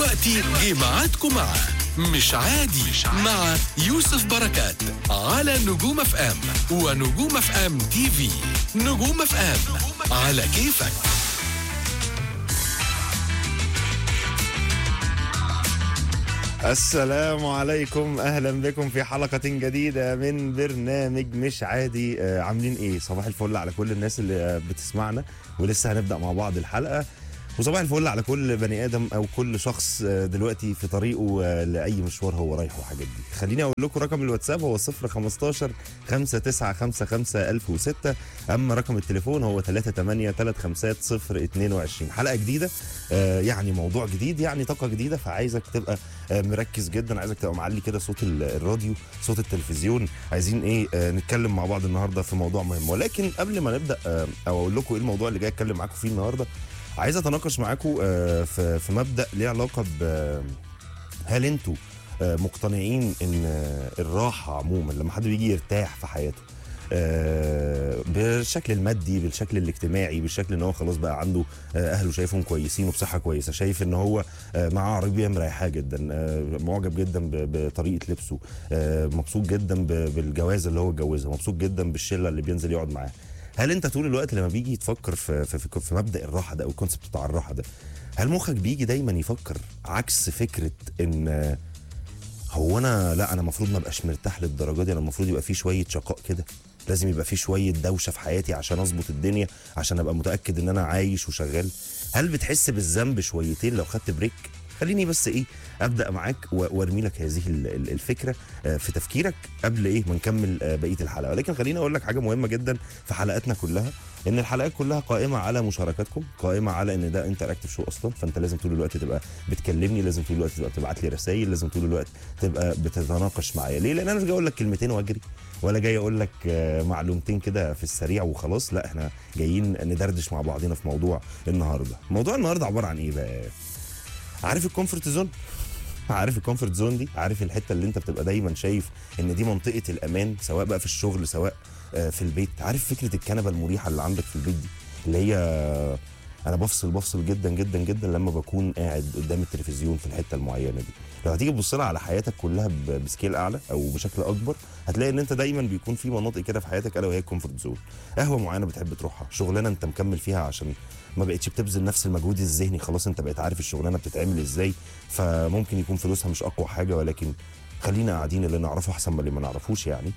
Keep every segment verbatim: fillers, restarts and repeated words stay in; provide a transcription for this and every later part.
دلوقتي جه ميعادكم مع مش عادي مع يوسف بركات على نجوم اف ام ونجوم اف ام تي في. نجوم اف ام على كيفك. السلام عليكم، اهلا بكم في حلقة جديدة من برنامج مش عادي. آه عاملين ايه؟ صباح الفل على كل الناس اللي آه بتسمعنا، ولسه هنبدأ مع بعض الحلقة. وصباح الفل على كل بني ادم او كل شخص آه دلوقتي في طريقه آه لاي مشوار هو رايحه وحاجات دي. خليني اقول لكم رقم الواتساب هو صفر خمستاشر خمسة تسعة خمسة خمسة ألف وستة، اما رقم التليفون هو تلاتة تمانية تلاتة خمسة صفر اتنين وعشرين. حلقة جديدة، آه يعني موضوع جديد، يعني طاقة جديدة، فعايزك تبقى آه مركز جدا، عايزك تبقى معلي كده صوت الراديو، صوت التلفزيون. عايزين ايه؟ آه نتكلم مع بعض النهارده في موضوع مهم. ولكن قبل ما نبدا آه او اقول لكم ايه الموضوع اللي جاي اتكلم معاكم فيه النهارده، عايز اتناقش معاكم آه في في مبدا ليه علاقه ب هل انتوا آه مقتنعين ان آه الراحه عموما لما حد بيجي يرتاح في حياته آه بالشكل المادي، بالشكل الاجتماعي، بالشكل ان هو خلاص بقى عنده آه اهله شايفهم كويسين وبصحه كويسه، شايف ان هو آه معاه عربيه مريحاه جدا، آه معجب جدا بطريقه لبسه، آه مبسوط جدا بالجواز اللي هو اتجوزها، مبسوط جدا بالشله اللي بينزل يقعد معاها. هل انت طول الوقت لما بيجي تفكر في في, في, في مبدا الراحه ده او الكونسيبت بتاع الراحه ده، هل مخك بيجي دايما يفكر عكس فكره ان هو انا لا انا المفروض ما ابقاش مرتاح للدرجه دي، انا المفروض يبقى في شويه شقاء كده، لازم يبقى في شويه دوشه في حياتي عشان اظبط الدنيا، عشان ابقى متاكد ان انا عايش وشغال؟ هل بتحس بالذنب شويتين لو خدت بريك؟ خليني بس ايه ابدا معاك وارمي لك هذه الفكره في تفكيرك قبل ايه ما نكمل بقيه الحلقه. ولكن خليني اقول لك حاجه مهمه جدا في حلقاتنا كلها، ان الحلقات كلها قائمه على مشاركاتكم، قائمه على ان ده انتراكتيف شو اصلا، فانت لازم طول الوقت تبقى بتكلمني، لازم طول الوقت تبقى بتبعت لي رسائل، لازم طول الوقت تبقى بتتناقش معايا. ليه؟ لان انا مش جاي اقول لك كلمتين واجري، ولا جاي اقول لك معلومتين كده في السريع وخلاص، لا احنا جايين ندردش مع بعضنا في موضوع النهارده. موضوع النهارده عباره عن ايه بقى؟ عارف الكومفورت زون؟ عارف الكومفورت زون دي؟ عارف الحته اللي انت بتبقى دايما شايف ان دي منطقه الامان، سواء بقى في الشغل سواء في البيت؟ عارف فكره الكنبه المريحه اللي عندك في البيت دي، اللي هي انا بفصل بفصل جدا جدا جدا لما بكون قاعد قدام التلفزيون في الحته المعينه دي. لو هتيجي تبص لها على حياتك كلها بسكيل اعلى او بشكل اكبر، هتلاقي ان انت دايما بيكون في مناطق كده في حياتك الا وهي الكومفورت زون. قهوه معينه بتحب تروحها، شغلانه انت مكمل فيها عشان ما بقتش بتبذل نفس المجهود الذهني، خلاص انت بقيت عارف الشغلانه بتتعمل ازاي، فممكن يكون فلوسها مش اقوى حاجه، ولكن خلينا قاعدين اللي نعرفه احسن من اللي ما نعرفوش يعني.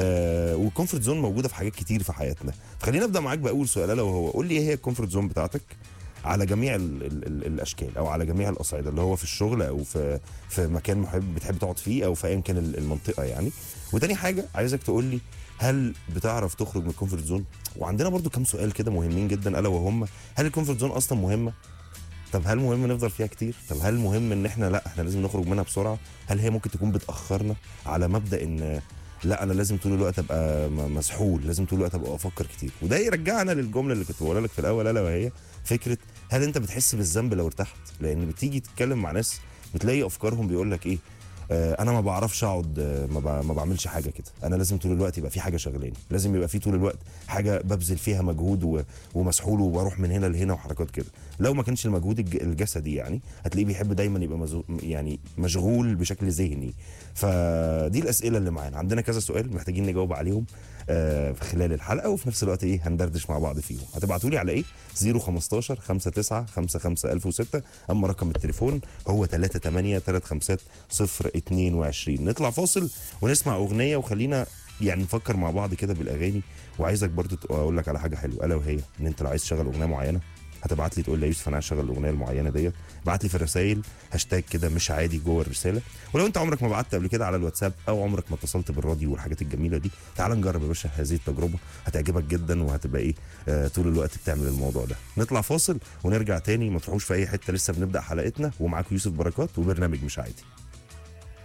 آه والكومفورت زون موجوده في حاجات كتير في حياتنا. خلينا نبدا معاك باول سؤال، الا وهو قول لي ايه هي الكومفورت زون بتاعتك على جميع ال ال ال الاشكال او على جميع الاصعده، اللي هو في الشغل او في في مكان محب بتحب تقعد فيه او في ايا كان المنطقه يعني. وتاني حاجه عايزك تقول لي هل بتعرف تخرج من الكومفورت زون؟ وعندنا برضو كام سؤال كده مهمين جدا، الا وهم هل الكومفورت زون اصلا مهمه؟ طب هل مهم نفضل فيها كتير؟ طب هل مهم ان احنا لا احنا لازم نخرج منها بسرعه؟ هل هي ممكن تكون بتاخرنا على مبدا ان لا انا لازم طول الوقت ابقى مسحول، لازم طول الوقت ابقى افكر كتير؟ وده يرجعنا للجمله اللي كنت بقولها لك في الاول، الا وهي فكره هل انت بتحس بالذنب لو ارتحت؟ لان بتيجي تتكلم مع ناس بتلاقي افكارهم بيقول لك ايه، آه انا ما بعرفش اقعد، آه ما, ما بعملش حاجه كده، انا لازم طول الوقت يبقى في حاجه شغلاني، لازم يبقى في طول الوقت حاجه ببذل فيها مجهود ومسحول وبروح من هنا لهنا وحركات كده. لو ما كانش المجهود الجسدي يعني هتلاقيه بيحب دايما يبقى يعني مشغول بشكل ذهني. فدي الاسئله اللي معانا، عندنا كذا سؤال محتاجين نجاوب عليهم آه في خلال الحلقه، وفي نفس الوقت ايه هندردش مع بعض فيهم. هتبعتوا لي على ايه؟ صفر خمستاشر خمسة تسعة خمسة خمسة ألف وستة، اما رقم التليفون هو تلاتة تمانية تلاتة خمسة صفر اتنين وعشرين. نطلع فاصل ونسمع اغنيه، وخلينا يعني نفكر مع بعض كده بالاغاني. وعايزك برضو اقول لك على حاجه حلوه، الا وهي ان انت لو عايز تشغل اغنيه معينه هتبعت لي تقول لي يا يوسف انا عايز اشغل الاغنيه المعينه ديت، ابعت لي في الرسائل هاشتاج كده مش عادي جوه الرساله. ولو انت عمرك ما بعت قبل كده على الواتساب او عمرك ما اتصلت بالراديو والحاجات الجميله دي، تعال نجرب يا باشا هذه التجربه، هتعجبك جدا وهتبقى ايه آه طول الوقت بتعمل الموضوع ده. نطلع فاصل ونرجع تاني، ما تروحوش في اي حته، لسه بنبدا حلقتنا ومعاكم يوسف بركات وبرنامج مش عادي.